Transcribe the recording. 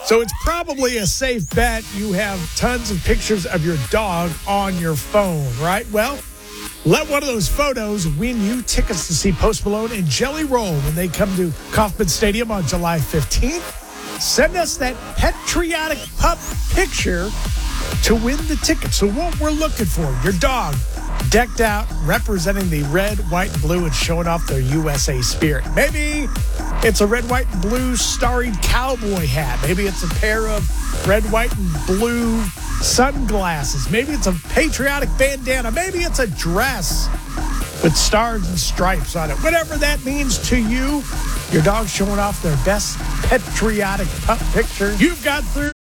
So it's probably a safe bet you have tons of pictures of your dog on your phone, right? Well, let one of those photos win you tickets to see Post Malone and Jelly Roll when they come to Kauffman Stadium on July 15th. Send us that patriotic pup picture to win the ticket. So what we're looking for, your dog decked out, representing the red, white, and blue and showing off their USA spirit. Maybe it's a red, white, and blue starry cowboy hat. Maybe it's a pair of red, white, and blue sunglasses. Maybe it's a patriotic bandana. Maybe it's a dress with stars and stripes on it. Whatever that means to you, your dog's showing off their best patriotic pup picture. You've got through